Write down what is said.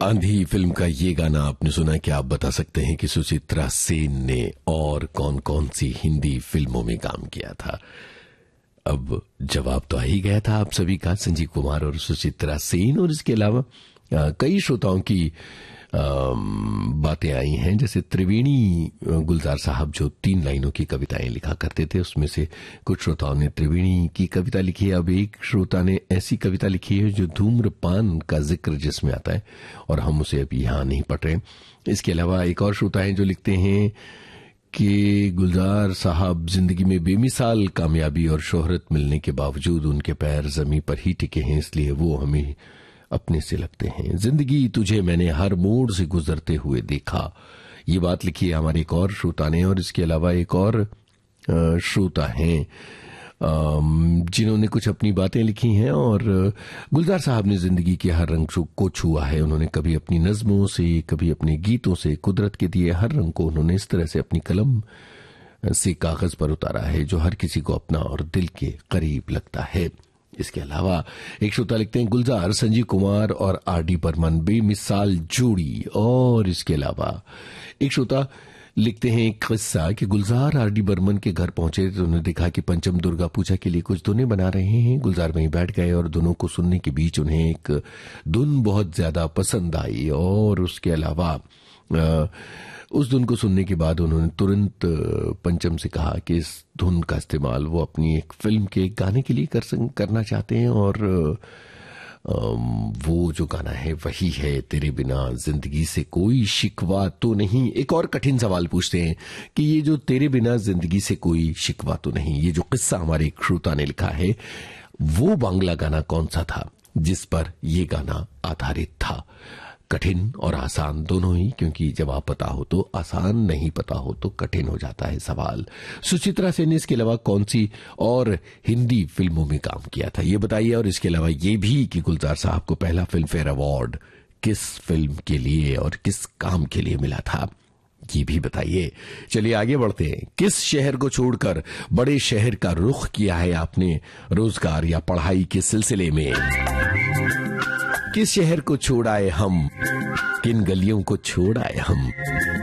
आंधी फिल्म का ये गाना आपने सुना। क्या आप बता सकते हैं कि सुचित्रा सेन ने और कौन कौन सी हिंदी फिल्मों में काम किया था? अब जवाब तो आ ही गया था आप सभी का, संजीव कुमार और सुचित्रा सेन। और इसके अलावा कई श्रोताओं की बातें आई हैं, जैसे त्रिवेणी गुलजार साहब जो 3 लाइनों की कविताएं लिखा करते थे, उसमें से कुछ श्रोताओं ने त्रिवेणी की कविता लिखी है। अब एक श्रोता ने ऐसी कविता लिखी है जो धूम्रपान का जिक्र जिसमें आता है, और हम उसे अभी यहां नहीं पढ़ रहे। इसके अलावा एक और श्रोता है जो लिखते हैं कि गुलजार साहब जिंदगी में बेमिसाल कामयाबी और शोहरत मिलने के बावजूद उनके पैर जमीन पर ही टिके हैं, इसलिए वो हमें अपने से लगते हैं। जिंदगी तुझे मैंने हर मोड़ से गुजरते हुए देखा, ये बात लिखी है हमारे एक और श्रोता ने। और इसके अलावा एक और श्रोता हैं जिन्होंने कुछ अपनी बातें लिखी हैं। और गुलजार साहब ने जिंदगी के हर रंग को छुआ है। उन्होंने कभी अपनी नज्मों से, कभी अपने गीतों से कुदरत के दिए हर रंग को उन्होंने इस तरह से अपनी कलम से कागज पर उतारा है जो हर किसी को अपना और दिल के करीब लगता है। इसके अलावा एक श्रोता लिखते हैं गुलजार, संजीव कुमार और आर.डी. बर्मन बेमिसाल जोड़ी। और इसके अलावा एक श्रोता लिखते हैं एक किस्सा कि गुलजार आर.डी. बर्मन के घर पहुंचे तो उन्होंने देखा कि पंचम दुर्गा पूजा के लिए कुछ धुनें बना रहे हैं। गुलजार वहीं बैठ गए और धुनों को सुनने के बीच उन्हें एक धुन बहुत ज्यादा पसंद आई। और उसके अलावा उस धुन को सुनने के बाद उन्होंने तुरंत पंचम से कहा कि इस धुन का इस्तेमाल वो अपनी एक फिल्म के गाने के लिए करना चाहते हैं। और वो जो गाना है वही है तेरे बिना जिंदगी से कोई शिकवा तो नहीं। एक और कठिन सवाल पूछते हैं कि ये जो तेरे बिना जिंदगी से कोई शिकवा तो नहीं, ये जो किस्सा हमारे एक श्रोता ने लिखा है, वो बांग्ला गाना कौन सा था जिस पर ये गाना आधारित था? कठिन और आसान दोनों ही, क्योंकि जब आप पता हो तो आसान, नहीं पता हो तो कठिन हो जाता है सवाल। सुचित्रा सेन ने इसके अलावा कौन सी और हिंदी फिल्मों में काम किया था ये बताइए। और इसके अलावा ये भी कि गुलजार साहब को पहला फिल्म फेयर अवार्ड किस फिल्म के लिए और किस काम के लिए मिला था, ये भी बताइए। चलिए आगे बढ़ते हैं। किस शहर को छोड़कर बड़े शहर का रुख किया है आपने रोजगार या पढ़ाई के सिलसिले में? किस शहर को छोड़ाए हम, किन गलियों को छोड़ाए हम?